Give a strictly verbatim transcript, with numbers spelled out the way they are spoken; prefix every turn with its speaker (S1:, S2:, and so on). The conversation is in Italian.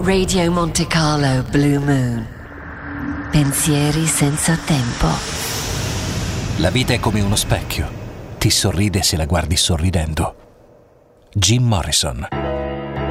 S1: Radio Monte Carlo Blue Moon. Pensieri senza tempo.
S2: La vita è come uno specchio. Ti sorride se la guardi sorridendo. Jim Morrison.